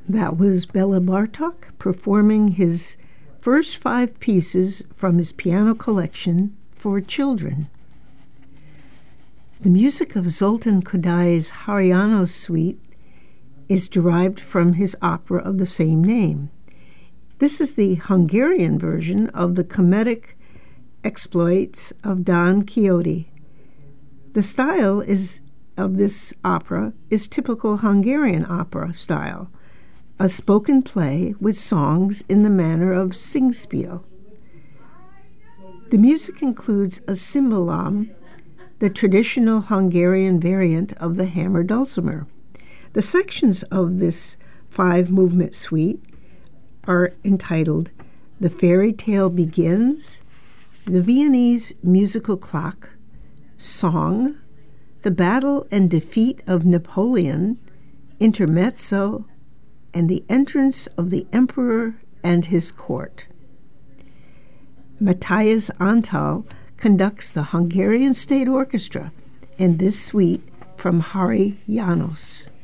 That was Bela Bartok performing his first 5 pieces from his piano collection for children. The music of Zoltan Kodály's Háry János Suite is derived from his opera of the same name. This is the Hungarian version of the comedic exploits of Don Quixote. The style of this opera is typical Hungarian opera style, a spoken play with songs in the manner of singspiel. The music includes a cimbalom, the traditional Hungarian variant of the hammer dulcimer. The sections of this 5-movement suite are entitled The Fairy Tale Begins, The Viennese Musical Clock, Song, The Battle and Defeat of Napoleon, Intermezzo, and the Entrance of the Emperor and his Court. Matthias Antal conducts the Hungarian State Orchestra in this suite from Háry János.